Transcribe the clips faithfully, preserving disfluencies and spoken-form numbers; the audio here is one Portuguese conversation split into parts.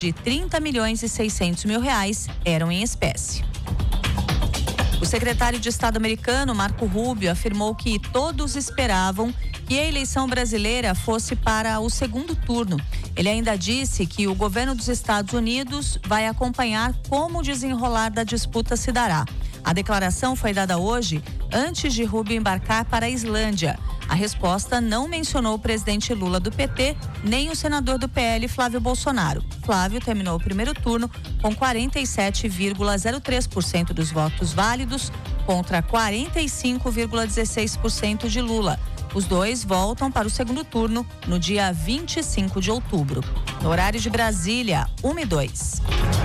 de trinta milhões e seiscentos mil reais eram em espécie. O secretário de Estado americano, Marco Rubio, afirmou que todos esperavam que a eleição brasileira fosse para o segundo turno. Ele ainda disse que o governo dos Estados Unidos vai acompanhar como o desenrolar da disputa se dará. A declaração foi dada hoje, antes de Rubio embarcar para a Islândia. A resposta não mencionou o presidente Lula do P T, nem o senador do P L, Flávio Bolsonaro. Flávio terminou o primeiro turno com quarenta e sete vírgula zero três por cento dos votos válidos contra quarenta e cinco vírgula dezesseis por cento de Lula. Os dois voltam para o segundo turno no dia vinte e cinco de outubro. No horário de Brasília, uma e dois.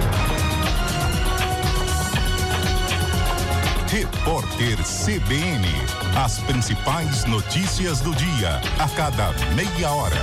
Repórter C B N. As principais notícias do dia, a cada meia hora.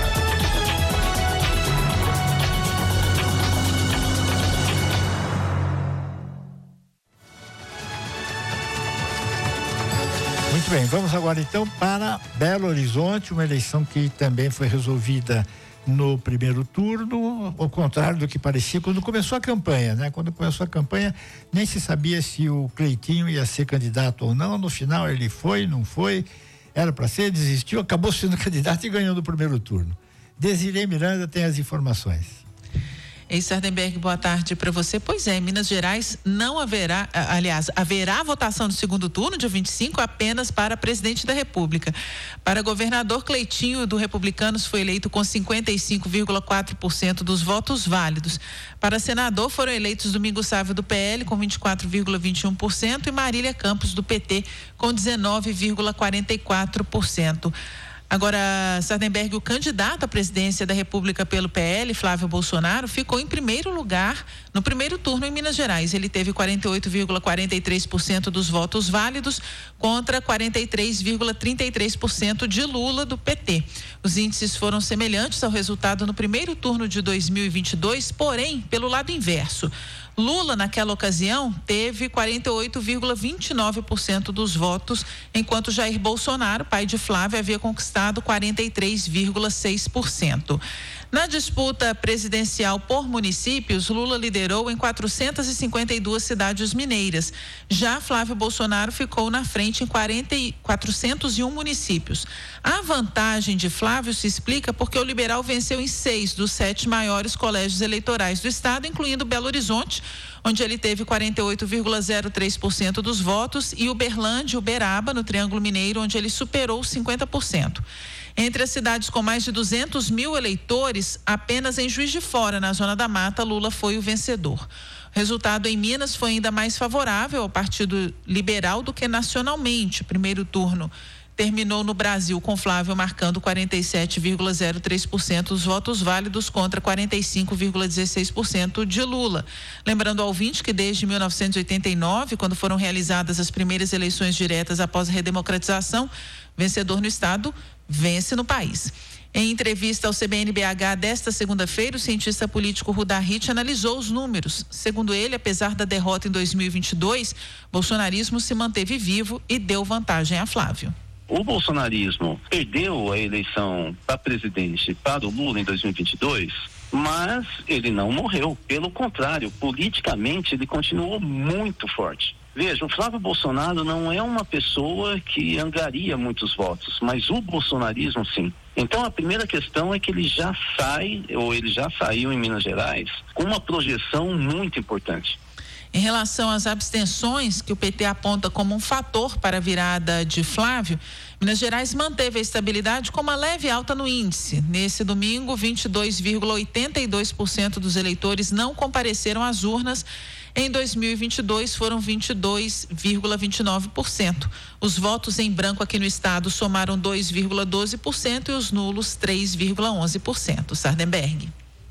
Muito bem, vamos agora então para Belo Horizonte, uma eleição que também foi resolvida no primeiro turno, ao contrário do que parecia quando começou a campanha, né? Quando começou a campanha, nem se sabia se o Cleitinho ia ser candidato ou não. No final ele foi, não foi, era para ser, desistiu, acabou sendo candidato e ganhou no primeiro turno. Desirê Miranda tem as informações. Ei, Sardenberg, boa tarde para você. Pois é, em Minas Gerais não haverá, aliás, haverá votação no segundo turno, dia vinte e cinco, apenas para presidente da República. Para governador, Cleitinho do Republicanos foi eleito com cinquenta e cinco vírgula quatro por cento dos votos válidos. Para senador, foram eleitos Domingos Sávio do P L com vinte e quatro vírgula vinte e um por cento e Marília Campos do P T com dezenove vírgula quarenta e quatro por cento. Agora, Sardenberg, o candidato à presidência da República pelo P L, Flávio Bolsonaro, ficou em primeiro lugar no primeiro turno em Minas Gerais. Ele teve quarenta e oito vírgula quarenta e três por cento dos votos válidos contra quarenta e três vírgula trinta e três por cento de Lula do P T. Os índices foram semelhantes ao resultado no primeiro turno de dois mil e vinte e dois, porém, pelo lado inverso. Lula, naquela ocasião, teve quarenta e oito vírgula vinte e nove por cento dos votos, enquanto Jair Bolsonaro, pai de Flávio, havia conquistado quarenta e três vírgula seis por cento. Na disputa presidencial por municípios, Lula liderou em quatrocentas e cinquenta e duas cidades mineiras. Já Flávio Bolsonaro ficou na frente em quarenta e quatrocentos e um municípios. A vantagem de Flávio se explica porque o liberal venceu em seis dos sete maiores colégios eleitorais do estado, incluindo Belo Horizonte, onde ele teve quarenta e oito vírgula zero três por cento dos votos, e Uberlândia e Uberaba, no Triângulo Mineiro, onde ele superou cinquenta por cento. Entre as cidades com mais de duzentos mil eleitores, apenas em Juiz de Fora, na Zona da Mata, Lula foi o vencedor. O resultado em Minas foi ainda mais favorável ao Partido Liberal do que nacionalmente. O primeiro turno terminou no Brasil com Flávio marcando quarenta e sete vírgula zero três por cento dos votos válidos contra quarenta e cinco vírgula dezesseis por cento de Lula. Lembrando ao ouvinte que desde mil novecentos e oitenta e nove, quando foram realizadas as primeiras eleições diretas após a redemocratização, vencedor no estado vence no país. Em entrevista ao C B N B H desta segunda-feira, o cientista político Rudá Hit analisou os números. Segundo ele, apesar da derrota em dois mil e vinte e dois, o bolsonarismo se manteve vivo e deu vantagem a Flávio. O bolsonarismo perdeu a eleição para presidente para o Lula em dois mil e vinte e dois, mas ele não morreu. Pelo contrário, politicamente ele continuou muito forte. Veja, o Flávio Bolsonaro não é uma pessoa que angaria muitos votos, mas o bolsonarismo sim. Então a primeira questão é que ele já sai, ou ele já saiu em Minas Gerais, com uma projeção muito importante. Em relação às abstenções, que o P T aponta como um fator para a virada de Flávio, Minas Gerais manteve a estabilidade com uma leve alta no índice. Nesse domingo, vinte e dois vírgula oitenta e dois por cento dos eleitores não compareceram às urnas. Em dois mil e vinte e dois foram vinte e dois vírgula vinte e nove por cento. Os votos em branco aqui no estado somaram dois vírgula doze por cento e os nulos três vírgula onze por cento. Sardenberg.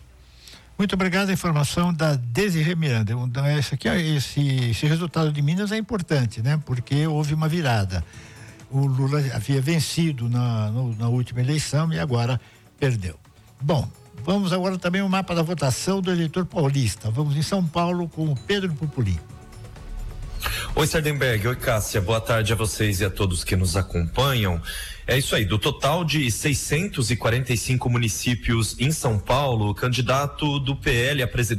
Muito obrigado, a informação da Desirê Miranda. Então, esse, aqui, esse, esse resultado de Minas é importante, né? Porque houve uma virada. O Lula havia vencido na, no, na última eleição e agora perdeu. Bom, vamos agora também ao mapa da votação do eleitor paulista. Vamos em São Paulo com o Pedro Pupulim. Oi, Sardenberg. Oi, Cássia. Boa tarde a vocês e a todos que nos acompanham. É isso aí, do total de seiscentos e quarenta e cinco municípios em São Paulo, o candidato do P L a presidente